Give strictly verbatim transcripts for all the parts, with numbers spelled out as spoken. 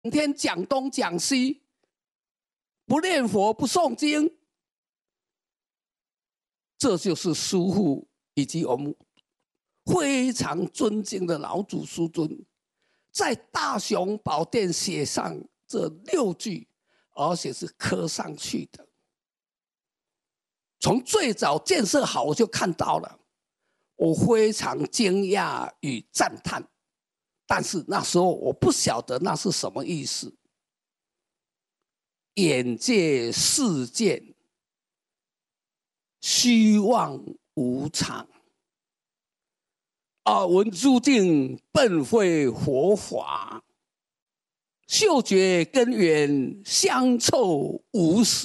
整天讲东讲西，不念佛不诵经，这就是师父以及我们非常尊敬的老祖师尊在大雄宝殿写上这六句，而且是刻上去的。从最早建设好我就看到了，我非常惊讶与赞叹，但是那时候我不晓得那是什么意思。眼界世间，虚妄无常，耳闻诸境本非佛法，嗅觉根源香臭无实，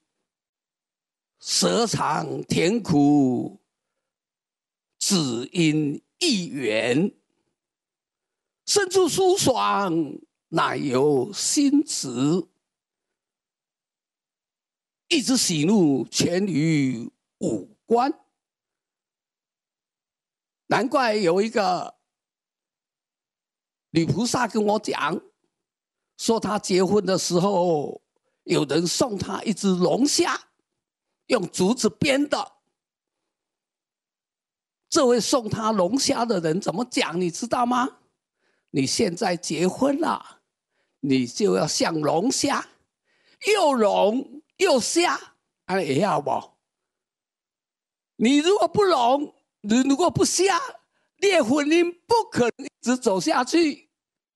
舌尝甜苦只因一缘，身处舒爽乃由心直，一直喜怒全于五官。难怪有一个女菩萨跟我讲，说她结婚的时候，有人送她一只龙虾，用竹子编的。这位送她龙虾的人怎么讲，你知道吗？你现在结婚了，你就要像龙虾，又龙又虾，安尼会晓无？你如果不龙，你如果不虾，你的婚姻不可能一直走下去。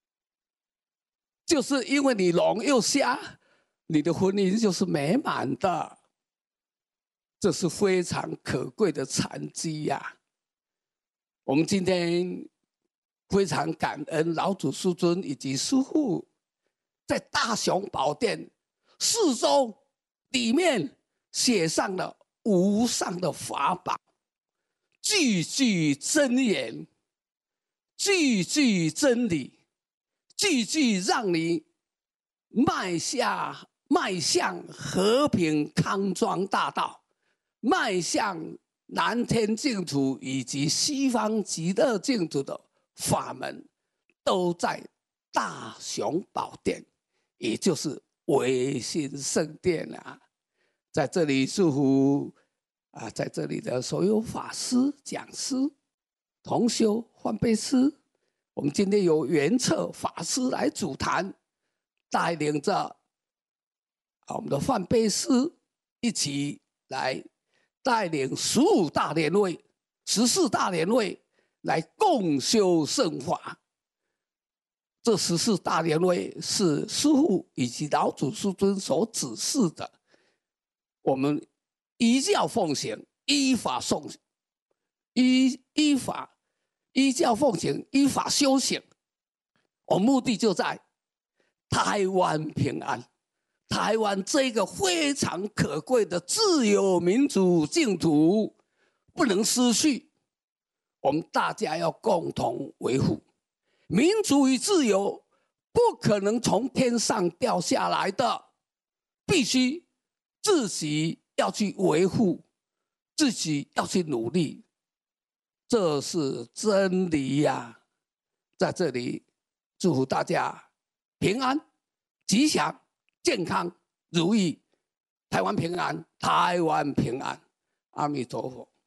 就是因为你龙又虾，你的婚姻就是美满的。这是非常可贵的禅机呀、啊！我们今天非常感恩老祖师尊以及师父，在大雄宝殿四周里面写上了无上的法宝，句句真言，句句真理，句句让你迈下迈向和平康庄大道，迈向南天净土以及西方极乐净土的法门，都在大雄宝殿，也就是唯心圣殿啊！在这里祝福啊，在这里的所有法师、讲师、同修、梵呗师，我们今天由圆策法师来主坛，带领着我们的梵呗师一起来带领十五大联会、十四大联会来共修圣法。这十四大联会是师父以及老祖师尊所指示的，我们依教奉行，依法诵，依依法依教奉行，依法修行。我目的就在台湾平安。台湾这个非常可贵的自由民主净土不能失去，我们大家要共同维护。民主与自由不可能从天上掉下来的，必须自己要去维护，自己要去努力，这是真理呀、啊！在这里祝福大家平安、吉祥、健康、如意，台湾平安，台湾平安，阿弥陀佛。